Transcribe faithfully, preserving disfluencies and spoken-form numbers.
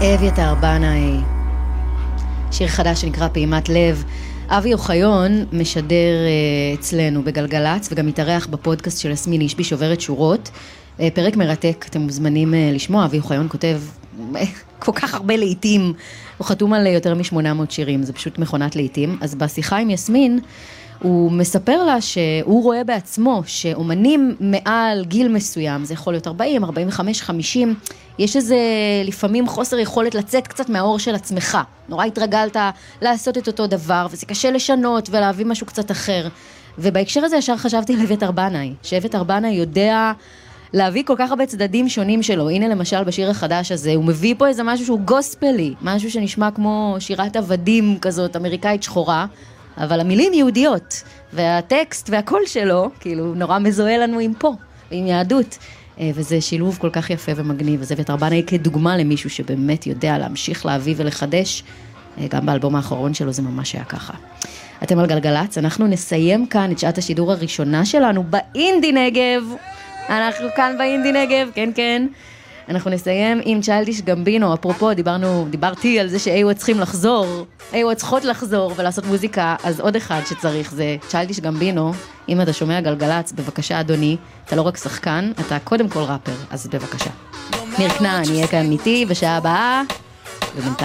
אביתר בנאי, שיר חדש שנקרא פעימת לב. אבי אוחיון משדר uh, אצלנו בגלגלץ, וגם מתארח בפודקאסט של יסמין אישבי שוברת שורות. Uh, פרק מרתק, אתם מוזמנים uh, לשמוע. אבי אוחיון כותב uh, כל כך הרבה לעיתים, הוא חתום על uh, יותר מ-שמונה מאות שירים, זה פשוט מכונת לעיתים. אז בשיחה עם יסמין, הוא מספר לה שהוא רואה בעצמו שאומנים מעל גיל מסוים, זה יכול להיות ארבעים, ארבעים וחמש, חמישים, יש איזה לפעמים חוסר יכולת לצאת קצת מהאור של עצמך. נורא התרגלת לעשות את אותו דבר, וזה קשה לשנות ולהביא משהו קצת אחר. ובהקשר הזה ישר חשבתי על אביתר בנאי, שאביתר בנאי יודע להביא כל כך הרבה צדדים שונים שלו. הנה למשל בשיר החדש הזה, הוא מביא פה איזה משהו שהוא גוספלי, משהו שנשמע כמו שירת עבדים כזאת, אמריקאית שחורה, אבל המילים יהודיות, והטקסט והקול שלו, כאילו נורא מזוהה לנו עם פה, עם יהדות. וזה שילוב כל כך יפה ומגניב. אז אביתר בנאי כדוגמה למישהו שבאמת יודע להמשיך להביא ולחדש, גם באלבום האחרון שלו זה ממש היה ככה. אתם על גלגלץ, אנחנו נסיים כאן את שעת השידור הראשונה שלנו באינדי נגב. אנחנו כאן באינדי נגב, כן כן. אנחנו נסיים עם צ'יילדיש גמבינו. אפרופו, דיברנו, דיברתי על זה שאיו צריכים לחזור, איו צריכות לחזור ולעשות מוזיקה, אז עוד אחד שצריך זה צ'יילדיש גמבינו. אם אתה שומע גלגלץ, בבקשה אדוני, אתה לא רק שחקן, אתה קודם כל ראפר, אז בבקשה. ניר כנען יהיה כאן איתי בשעה הבאה, ובינתיים